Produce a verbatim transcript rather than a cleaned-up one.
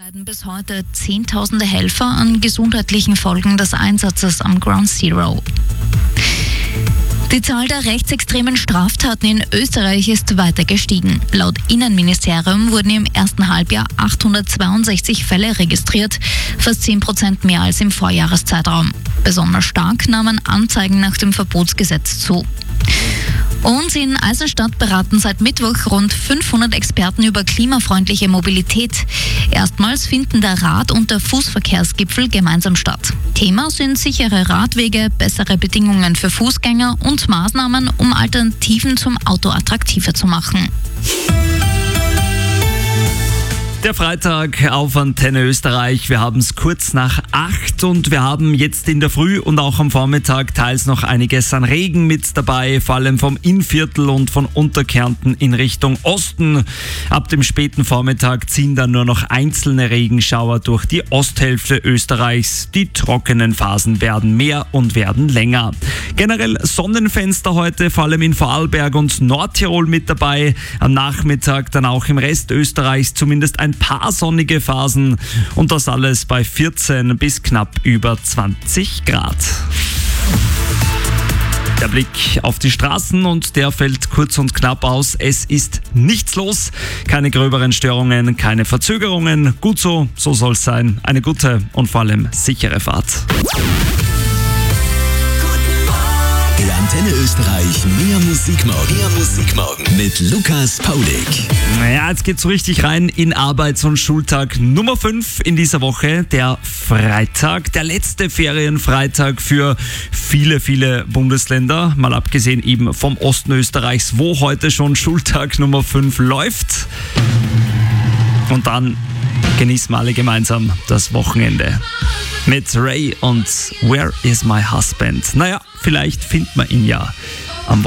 leiden bis heute Zehntausende Helfer an gesundheitlichen Folgen des Einsatzes am Ground Zero. Die Zahl der rechtsextremen Straftaten in Österreich ist weiter gestiegen. Laut Innenministerium wurden im ersten Halbjahr achthundertzweiundsechzig Fälle registriert, fast zehn Prozent mehr als im Vorjahreszeitraum. Besonders stark nahmen Anzeigen nach dem Verbotsgesetz zu. Und in Eisenstadt beraten seit Mittwoch rund fünfhundert Experten über klimafreundliche Mobilität. Erstmals finden der Rad- und der Fußverkehrsgipfel gemeinsam statt. Thema sind sichere Radwege, bessere Bedingungen für Fußgänger und Maßnahmen, um Alternativen zum Auto attraktiver zu machen. Der Freitag auf Antenne Österreich. Wir haben es kurz nach acht und wir haben jetzt in der Früh und auch am Vormittag teils noch einiges an Regen mit dabei, vor allem vom Innviertel und von Unterkärnten in Richtung Osten. Ab dem späten Vormittag ziehen dann nur noch einzelne Regenschauer durch die Osthälfte Österreichs. Die trockenen Phasen werden mehr und werden länger. Generell Sonnenfenster heute, vor allem in Vorarlberg und Nordtirol mit dabei. Am Nachmittag dann auch im Rest Österreichs zumindest ein Ein paar sonnige Phasen und das alles bei vierzehn bis knapp über zwanzig Grad. Der Blick auf die Straßen und der fällt kurz und knapp aus. Es ist nichts los, keine gröberen Störungen, keine Verzögerungen. Gut so, so soll es sein. Eine gute und vor allem sichere Fahrt. Der Antenne Österreich Mehr Musikmorgen. Mehr Musikmorgen mit Lukas Paulik. Naja, jetzt geht's so richtig rein in Arbeits- und Schultag Nummer fünf in dieser Woche, der Freitag, der letzte Ferienfreitag für viele, viele Bundesländer, mal abgesehen eben vom Osten Österreichs, wo heute schon Schultag Nummer fünf läuft. Und dann genießen wir alle gemeinsam das Wochenende. Mit Ray und Where is my husband? Naja, vielleicht findet man ihn ja